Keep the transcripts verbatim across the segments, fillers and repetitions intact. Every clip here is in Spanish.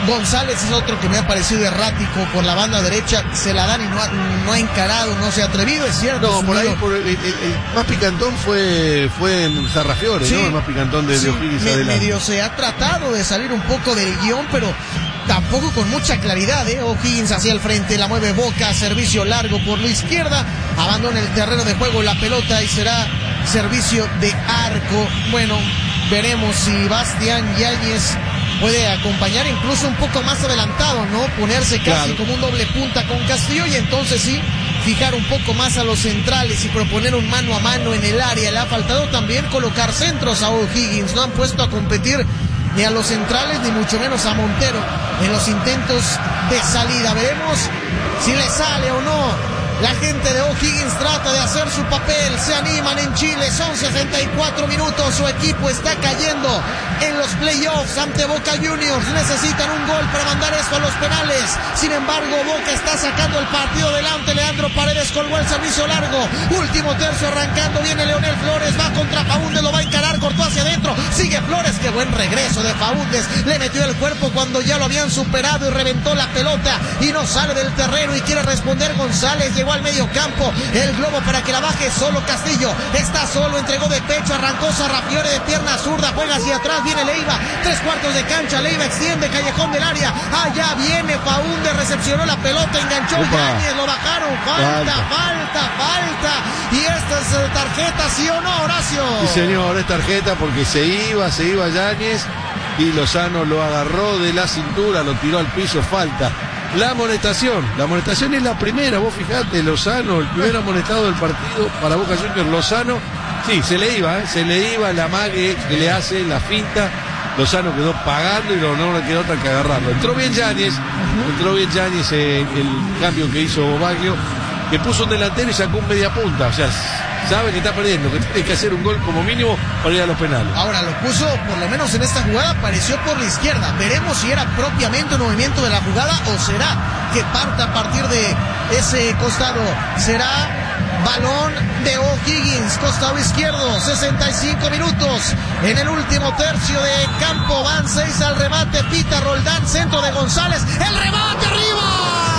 González es otro que me ha parecido errático por la banda derecha, se la dan y no ha, no ha encarado, no se ha atrevido, es cierto. No, por ahí, por el, el, el más picantón fue, fue Sarrafiore, sí, ¿no? El más picantón de, sí, de O'Higgins me, adelante. Medio se ha tratado de salir un poco del guión, pero tampoco con mucha claridad, ¿eh? O'Higgins hacia el frente, la mueve Boca, servicio largo por la izquierda, abandona el terreno de juego la pelota y será servicio de arco. Bueno, veremos si Bastián Yáñez puede acompañar incluso un poco más adelantado, ¿no? Ponerse casi claro como un doble punta con Castillo y entonces sí, fijar un poco más a los centrales y proponer un mano a mano en el área. Le ha faltado también colocar centros a O'Higgins, no han puesto a competir ni a los centrales ni mucho menos a Montero en los intentos de salida. Veremos si le sale o no. La gente de O'Higgins trata de hacer su papel, se animan en Chile, son sesenta y cuatro minutos, su equipo está cayendo en los playoffs ante Boca Juniors, necesitan un gol para mandar esto a los penales, sin embargo Boca está sacando el partido delante, Leandro Paredes colgó el servicio largo, último tercio arrancando, viene Leonel Flores, va contra Faúndez, lo va a encarar, cortó hacia adentro, sigue Flores, qué buen regreso de Faúndez, le metió el cuerpo cuando ya lo habían superado y reventó la pelota y no sale del terreno y quiere responder González, llegó al medio campo, el globo para que la baje solo Castillo, está solo, entregó de pecho, arrancó Sarrafiore de pierna zurda, juega hacia atrás, viene Leiva, tres cuartos de cancha, Leiva extiende, callejón del área, allá viene Faúndez, recepcionó la pelota, enganchó Yáñez, lo bajaron, falta, falta, falta, falta, y esta es tarjeta, ¿sí o no, Horacio? Sí señor, es tarjeta porque se iba, se iba Yáñez y Lozano lo agarró de la cintura, lo tiró al piso, falta. La amonestación, la amonestación es la primera, vos fijate, Lozano, el primer amonestado del partido para Boca Juniors, Lozano, sí, se le iba, ¿eh? se le iba la mague que le hace, la finta, Lozano quedó pagando y no, no le quedó otra que agarrarlo. Entró bien Yáñez, entró bien Yáñez, eh, el cambio que hizo Baglio, que puso un delantero y sacó un media punta, o sea, sabe que está perdiendo, que tiene que hacer un gol como mínimo para ir a los penales. Ahora lo puso, por lo menos en esta jugada, apareció por la izquierda. Veremos si era propiamente un movimiento de la jugada o será que parta a partir de ese costado. Será balón de O'Higgins, costado izquierdo, sesenta y cinco minutos. En el último tercio de campo van seis al remate, pita Roldán, centro de González, el remate arriba.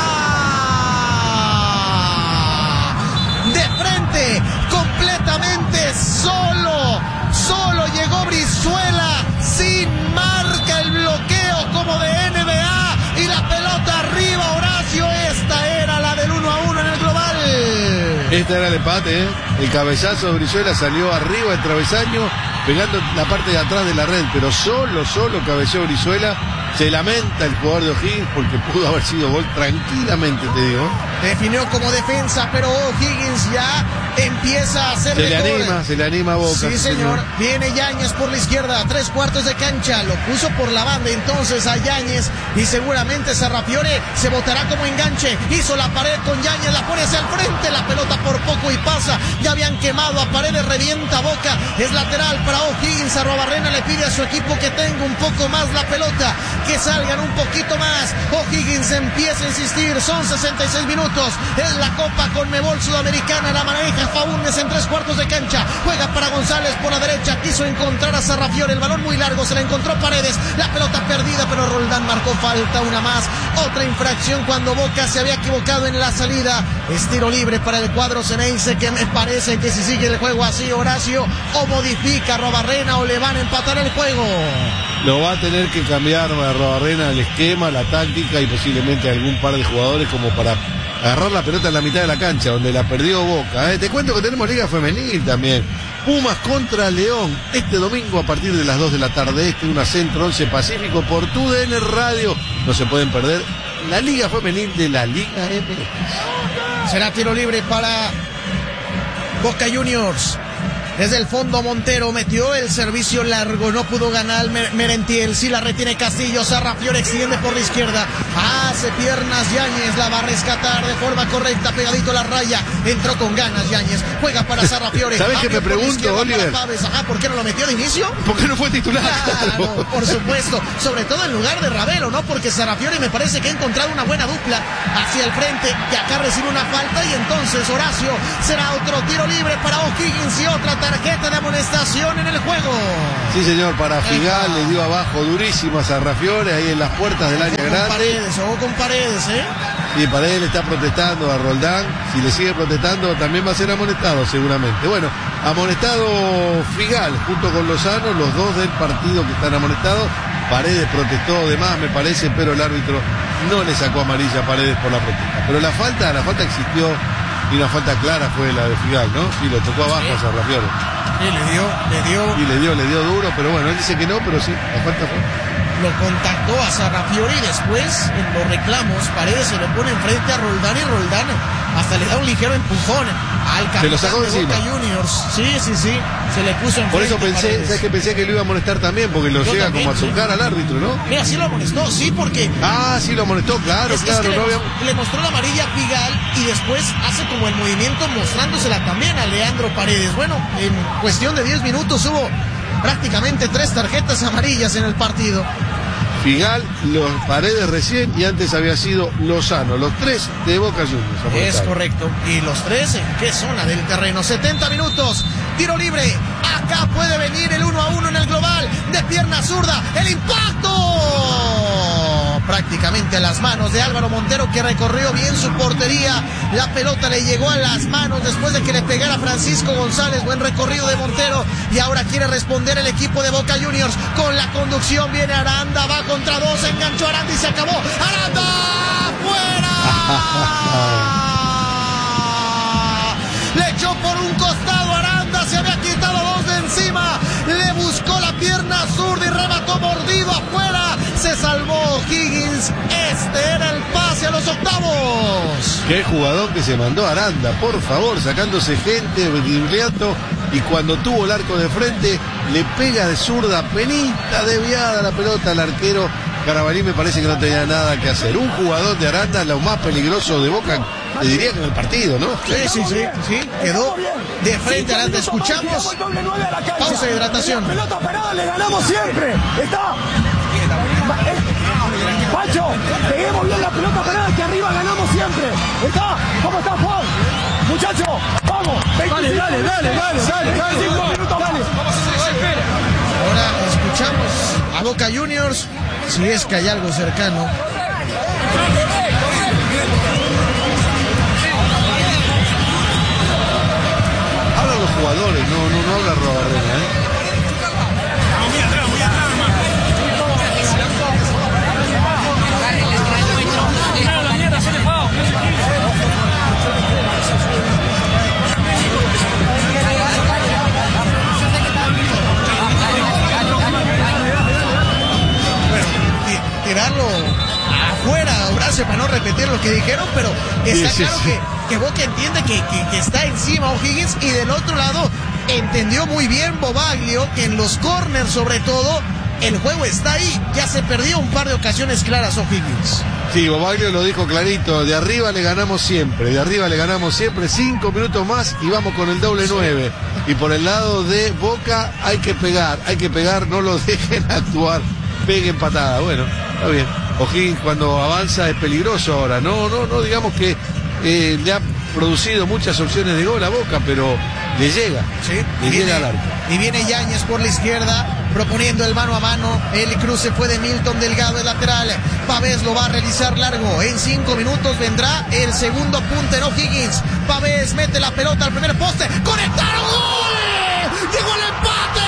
De frente, completamente solo, solo llegó Brizuela, sin marca, el bloqueo como de N B A y la pelota arriba, Horacio, esta era la del uno a uno en el global. Este era el empate, ¿eh? El cabezazo de Brizuela salió arriba del travesaño, pegando la parte de atrás de la red, pero solo, solo cabeceó Brizuela. Se lamenta el jugador de O'Higgins porque pudo haber sido gol tranquilamente, te digo. Definió como defensa, pero O'Higgins ya empieza a hacer Se le anima, se le anima a Boca. Sí, sí señor. señor. Viene Yáñez por la izquierda, tres cuartos de cancha, lo puso por la banda entonces a Yáñez y seguramente Sarrafiore se botará como enganche. Hizo la pared con Yáñez, la pone hacia el frente, la pelota por poco y pasa. Ya habían quemado a Paredes, revienta Boca, es lateral para O'Higgins. Arrobarrena le pide a su equipo que tenga un poco más la pelota, que salgan un poquito más. O'Higgins empieza a insistir, son sesenta y seis minutos. Es la Copa Conmebol Sudamericana, la maneja Faúndez en tres cuartos de cancha, juega para González por la derecha, quiso encontrar a Sarrafiore, el balón muy largo, se la encontró Paredes, la pelota perdida, pero Roldán marcó falta, una más, otra infracción cuando Boca se había equivocado en la salida. Es tiro libre para el cuadro Ceneice, que me parece que si sigue el juego así, Horacio, o modifica a Arrobarrena o le van a empatar el juego. Lo va a tener que cambiar a Arrobarrena el esquema, la táctica y posiblemente algún par de jugadores como para agarrar la pelota en la mitad de la cancha, donde la perdió Boca. ¿eh? Te cuento que tenemos Liga Femenil también. Pumas contra León, este domingo a partir de las dos de la tarde, este una Centro once Pacífico por T U D N Radio. No se pueden perder la Liga Femenil de la Liga M X. Será tiro libre para Boca Juniors. Desde el fondo Montero metió el servicio largo, no pudo ganar Merentiel, sí la retiene Castillo, Sarrafiore extiende por la izquierda, hace piernas Yáñez, la va a rescatar de forma correcta, pegadito a la raya, entró con ganas Yáñez, juega para Sarrafiore. ¿Sabes qué me pregunto, Oliver? Ajá, ¿por qué no lo metió de inicio? ¿Por qué no fue titular? Claro, por supuesto, sobre todo en lugar de Ravelo, ¿no? Porque Sarrafiore me parece que ha encontrado una buena dupla hacia el frente, y acá recibe una falta, y entonces Horacio, será otro tiro libre para O'Higgins y otra tarjeta de amonestación en el juego. Sí, señor, para Figal le dio abajo durísimo a Sarrafiore ahí en las puertas del área Ojo con grande. Paredes, ojo con Paredes, ¿eh? Y Paredes le está protestando a Roldán. Si le sigue protestando, también va a ser amonestado seguramente. Bueno, amonestado Figal junto con Lozano, los dos del partido que están amonestados. Paredes protestó de más, me parece, pero el árbitro no le sacó amarilla a Paredes por la protesta. Pero la falta, la falta existió y una falta clara fue la de Figal, ¿no? Y lo tocó abajo a Sarrafiore. Sí, le dio, le dio. Y le dio, le dio duro, pero bueno, él dice que no, pero sí, la falta fue. Lo contactó a Sarrafiore y después en los reclamos Paredes se lo pone enfrente a Roldán y Roldán hasta le da un ligero empujón al capitán se lo sacó de encima. Boca Juniors. Sí, sí, sí, se le puso enfrente. Por eso pensé, Paredes. ¿sabes que pensé que lo iba a amonestar también? Porque lo Yo llega también, como a tocar sí. al árbitro, ¿no? Mira, sí lo amonestó, sí, porque Ah, sí lo amonestó, claro, es, claro. es que no le, había... le mostró la amarilla a Figal y después hace como el movimiento mostrándosela también a Leandro Paredes. Bueno, en cuestión de diez minutos hubo prácticamente tres tarjetas amarillas en el partido. Figal, los Paredes recién y antes había sido Lozano, los tres de Boca Juniors. Es amonestados. correcto. ¿Y los tres en qué zona del terreno? setenta minutos. Tiro libre. Acá puede venir el uno a uno en el global. De pierna zurda. El impacto. Prácticamente a las manos de Álvaro Montero, que recorrió bien su portería. La pelota le llegó a las manos después de que le pegara Francisco González. Buen recorrido de Montero. Y ahora quiere responder el equipo de Boca Juniors. Con la conducción viene Aranda. Va contra dos. Enganchó Aranda y se acabó. ¡Aranda! ¡Fuera! Le echó por un costado Aranda, se había quitado dos de encima, le buscó la pierna zurda y remató mordido afuera, se salvó Higgins, este era el pase a los octavos. Qué jugador que se mandó Aranda, por favor, sacándose gente, dribleando, y cuando tuvo el arco de frente, le pega de zurda, penita desviada la pelota al arquero. Carabalí me parece que no tenía nada que hacer. Un jugador de Aranda, lo más peligroso de Boca, te diría que en el partido, ¿no? Sí, sí, sí, sí, quedó de frente a Aranda. Escuchamos, pausa de hidratación. Pelota parada, le ganamos siempre. Está. Pacho, peguemos bien la pelota parada, que arriba ganamos siempre. Está. ¿Cómo está, Juan? Muchachos, vamos. Dale, dale, dale, dale, dale, dale. Cinco minutos más. Ahora escuchamos a Boca Juniors, si es que hay algo cercano. Hablan los jugadores, no, no, no habla Robarrena, ¿eh? Tirarlo afuera, Horacio, para no repetir lo que dijeron, pero está Sí, sí, claro sí. Que, que Boca entiende que, que, que está encima O'Higgins, y del otro lado entendió muy bien Bobaglio que en los corners, sobre todo, el juego está ahí. Ya se perdió un par de ocasiones claras O'Higgins. Sí, Bobaglio lo dijo clarito, de arriba le ganamos siempre, de arriba le ganamos siempre, cinco minutos más y vamos con el doble nueve. Y por el lado de Boca hay que pegar, hay que pegar, no lo dejen actuar, peguen patada. Bueno, está bien. O'Higgins cuando avanza es peligroso ahora, no, no, no digamos que eh, le ha producido muchas opciones de gol a Boca, pero le llega, Sí, le viene, llega al arco. y viene Yáñez por la izquierda, proponiendo el mano a mano. El cruce fue de Milton Delgado, el lateral. Pavés lo va a realizar largo. En cinco minutos vendrá el segundo puntero Higgins. Pavés mete la pelota al primer poste. ¡Conectaron! ¡Gol! ¡Llegó el empate!